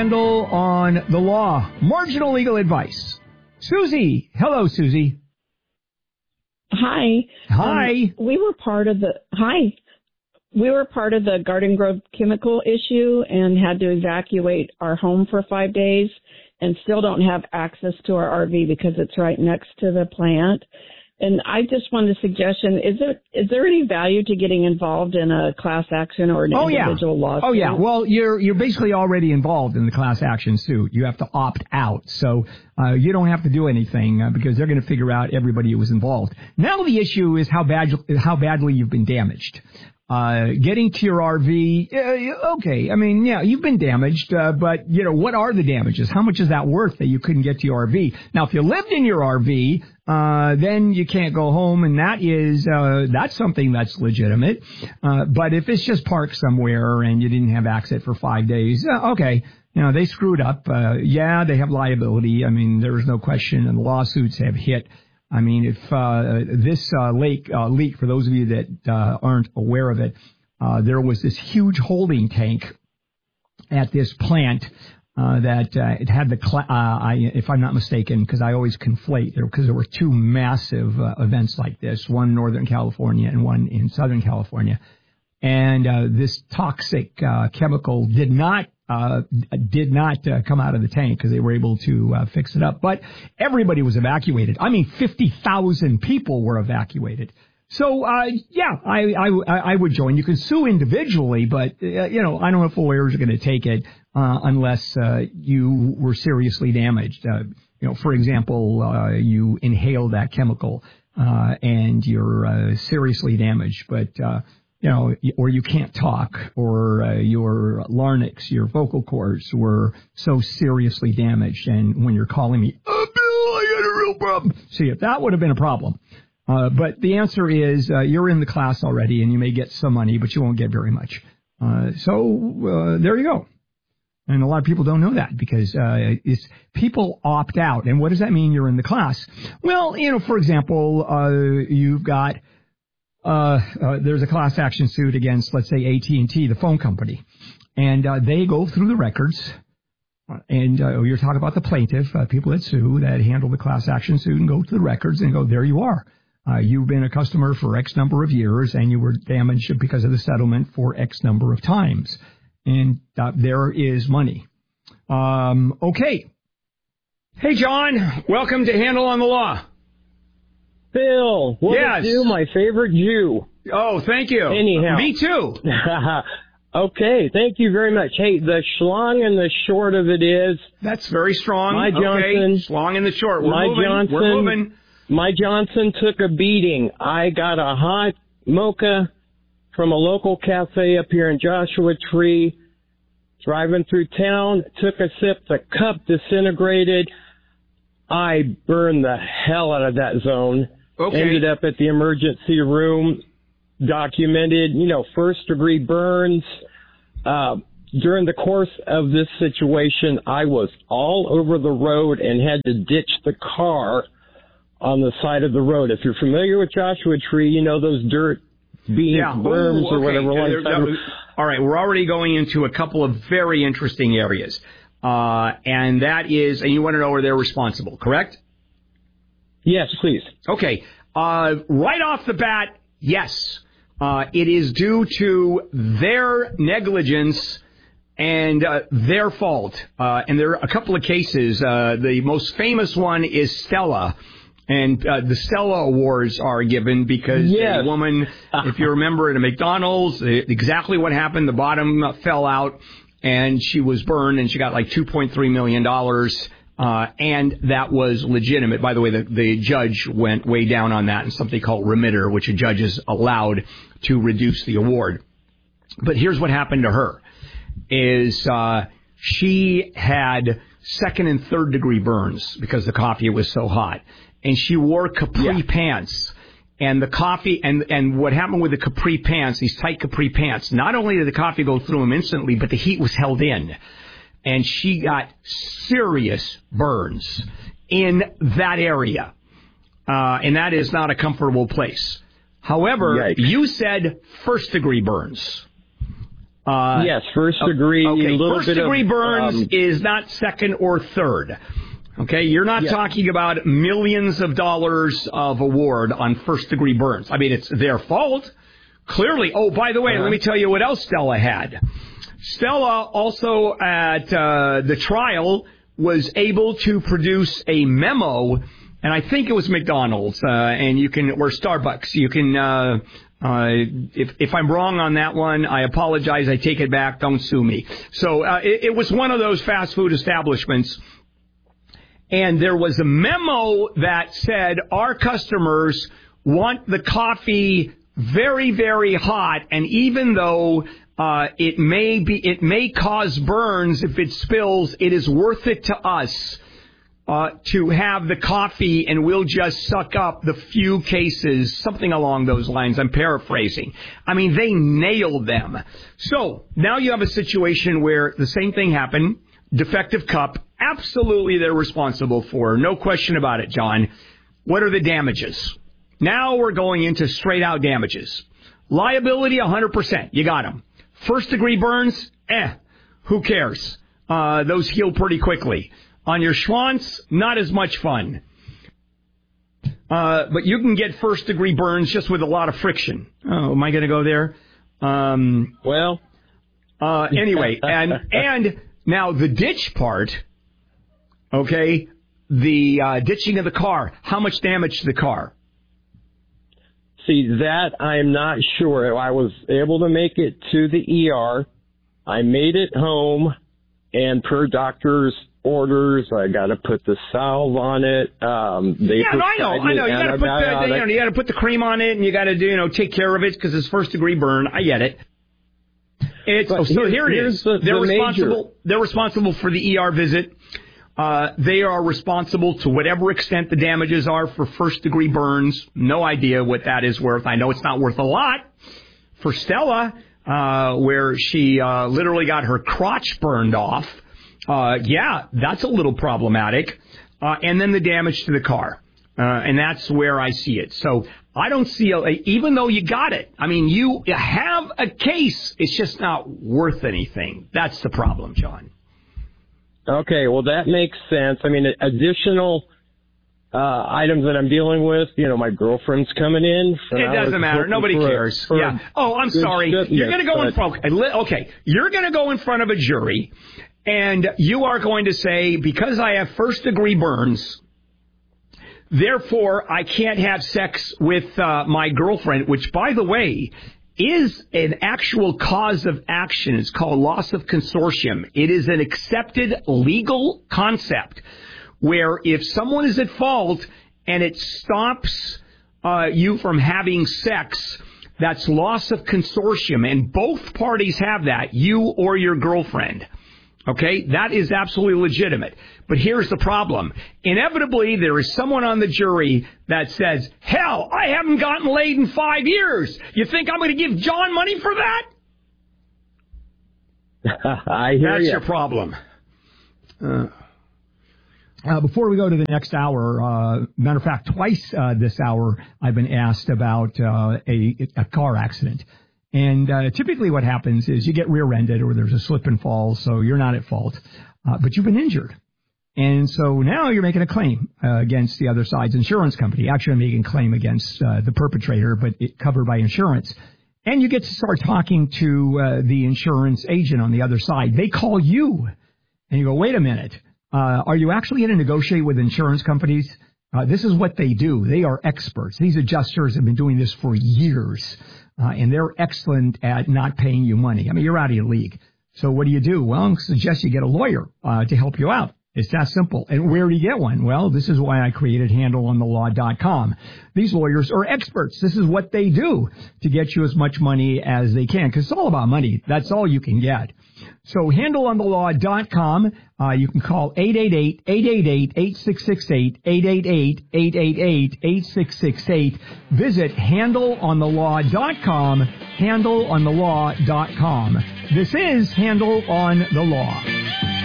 Handel on the Law. Marginal legal advice. Susie. Hello, Susie. Hi. Hi. We were part of the Garden Grove chemical issue and had to evacuate our home for 5 days and still don't have access to our RV because it's right next to the plant. And I just wanted a suggestion. Is there any value to getting involved in a class action or an individual lawsuit? Oh, yeah. Well, you're basically already involved in the class action suit. You have to opt out. So you don't have to do anything because they're going to figure out everybody who was involved. Now the issue is how badly you've been damaged. Getting to your RV, okay. I mean, yeah, you've been damaged, but, what are the damages? How much is that worth that you couldn't get to your RV? Now, if you lived in your RV, then you can't go home, and that's something that's legitimate. But if it's just parked somewhere and you didn't have access for 5 days, okay. They screwed up. They have liability. I mean, there is no question, and the lawsuits have hit. I mean, if this leak, for those of you that aren't aware of it, there was this huge holding tank at this plant that it had if I'm not mistaken, because I always conflate there, because there were two massive events like this, one in Northern California and one in Southern California. And this toxic chemical did not come out of the tank because they were able to fix it up. But everybody was evacuated. I mean, 50,000 people were evacuated. So, I would join. You can sue individually, but, I don't know if lawyers are going to take it unless you were seriously damaged. For example, you inhale that chemical and you're seriously damaged. But or you can't talk, or your larynx, your vocal cords were so seriously damaged. And when you're calling me, Bill, I got a real problem. See, if that would have been a problem. But the answer is you're in the class already, and you may get some money, but you won't get very much. So there you go. And a lot of people don't know that because people opt out. And what does that mean? You're in the class. Well, for example, you've got there's a class action suit against, let's say, AT&T, the phone company, and they go through the records, and you're talking about the plaintiff, people that sue, that handle the class action suit, and go to the records and go, there you are. You've been a customer for X number of years, and you were damaged because of the settlement for X number of times, and there is money. Okay. Hey, John, welcome to Handel on the Law. Bill, what yes. do my favorite Jew? Oh, thank you. Anyhow. Me too. Okay, thank you very much. Hey, the schlong and the short of it is... That's very strong. My Johnson. Okay. Schlong and the short. We're moving. My Johnson took a beating. I got a hot mocha from a local cafe up here in Joshua Tree. Driving through town, took a sip, the cup disintegrated. I burned the hell out of that zone. Okay. Ended up at the emergency room, documented, first-degree burns. During the course of this situation, I was all over the road and had to ditch the car on the side of the road. If you're familiar with Joshua Tree, those dirt beams, berms, or whatever. All right, we're already going into a couple of very interesting areas. And that is, and you want to know where they're responsible, correct? Yes, please. Okay. Right off the bat, yes. It is due to their negligence and their fault. And there are a couple of cases. The most famous one is Stella. And the Stella Awards are given because a woman, if you remember, at a McDonald's, exactly what happened. The bottom fell out, and she was burned, and she got like $2.3 million. And that was legitimate. By the way, the judge went way down on that in something called remitter, which a judge is allowed to reduce the award. But here's what happened to her, is she had second and third degree burns because the coffee was so hot. And she wore capri pants. And the coffee, and what happened with the capri pants, these tight capri pants, not only did the coffee go through them instantly, but the heat was held in. And she got serious burns in that area. And that is not a comfortable place. However, you said first-degree burns. Yes, first degree. Okay, first degree burns is not second or third. Okay, you're not talking about millions of dollars of award on first degree burns. I mean, it's their fault. Clearly. Oh, by the way, let me tell you what else Stella had. Stella also at the trial was able to produce a memo, and I think it was McDonald's, and you can, or Starbucks. You can, if I'm wrong on that one, I apologize. I take it back. Don't sue me. So it was one of those fast food establishments. And there was a memo that said our customers want the coffee very, very hot, and even though it may cause burns if it spills, it is worth it to us to have the coffee, and we'll just suck up the few cases, something along those lines. I'm paraphrasing. I mean, they nailed them. So now you have a situation where the same thing happened. Defective cup, absolutely they're responsible for. No question about it, John. What are the damages? Now we're going into straight-out damages. Liability, 100%. You got them. First-degree burns, who cares? Those heal pretty quickly. On your schwanz, not as much fun. But you can get first-degree burns just with a lot of friction. Oh, am I going to go there? Anyway, and now the ditch part, okay, the ditching of the car, how much damage to the car? See, that I'm not sure. I was able to make it to the ER. I made it home, and per doctor's orders, I got to put the salve on it. I know. You got to put the cream on it, and you got to take care of it because it's first degree burn. I get it. Here it is. They're responsible for the ER visit. They are responsible to whatever extent the damages are for first-degree burns. No idea what that is worth. I know it's not worth a lot. For Stella, where she literally got her crotch burned off, that's a little problematic. And then the damage to the car. And that's where I see it. So I don't see, even though you got it, I mean, you have a case. It's just not worth anything. That's the problem, John. Okay, well, that makes sense. I mean, additional items that I'm dealing with, my girlfriend's coming in. It doesn't matter. Nobody cares. Yeah. Oh, I'm sorry. You're going to go in front. Okay. You're going to go in front of a jury, and you are going to say, because I have first-degree burns, therefore I can't have sex with my girlfriend, which, by the way, is an actual cause of action. It's called loss of consortium. It is an accepted legal concept where if someone is at fault and it stops you from having sex, that's loss of consortium. And both parties have that, you or your girlfriend. Okay, that is absolutely legitimate. But here's the problem. Inevitably, there is someone on the jury that says, hell, I haven't gotten laid in 5 years. You think I'm going to give John money for that? I hear That's you. your problem. Before we go to the next hour, matter of fact, twice this hour, I've been asked about a car accident. And typically what happens is you get rear-ended or there's a slip and fall, so you're not at fault, but you've been injured. And so now you're making a claim against the other side's insurance company. Actually, I'm making a claim against the perpetrator, but it's covered by insurance. And you get to start talking to the insurance agent on the other side. They call you, and you go, wait a minute. Are you actually going to negotiate with insurance companies? This is what they do. They are experts. These adjusters have been doing this for years. And they're excellent at not paying you money. I mean, you're out of your league. So what do? Well, I suggest you get a lawyer to help you out. It's that simple. And where do you get one? Well, this is why I created HandleOnTheLaw.com. These lawyers are experts. This is what they do to get you as much money as they can, because it's all about money. That's all you can get. So HandleOnTheLaw.com. You can call 888-888-8668, 888-888-8668. Visit HandleOnTheLaw.com, HandleOnTheLaw.com. This is Handle on the Law.